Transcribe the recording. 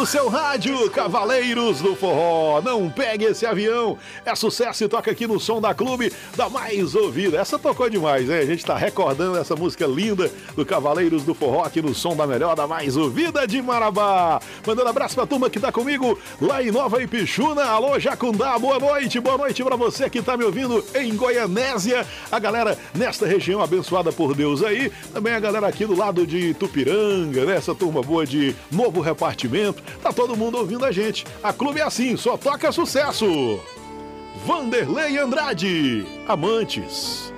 no seu rádio, Cavaleiros do Forró. Não pegue esse avião. É sucesso e toca aqui no Som da Clube da Mais Ouvida. Essa tocou demais, hein? A gente tá recordando essa música linda do Cavaleiros do Forró aqui no Som da Melhor, da Mais Ouvida de Marabá. Mandando abraço pra turma que tá comigo lá em Nova Ipixuna. Alô, Jacundá, boa noite pra você que tá me ouvindo em Goianésia. A galera nesta região abençoada por Deus aí. Também a galera aqui do lado de Tupiranga, né? Essa turma boa de Novo Repartimento. Tá todo mundo ouvindo a gente. A Clube é assim, só toca sucesso. Vanderlei Andrade, Amantes.